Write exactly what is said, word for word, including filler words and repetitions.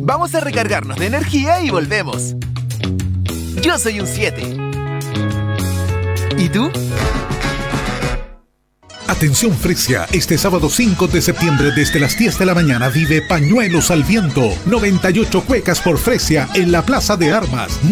Vamos a recargarnos de energía y volvemos. Yo soy un siete. ¿Y tú? Atención Fresia, este sábado cinco de septiembre desde las diez de la mañana vive Pañuelos al Viento, noventa y ocho cuecas por Fresia en la Plaza de Armas.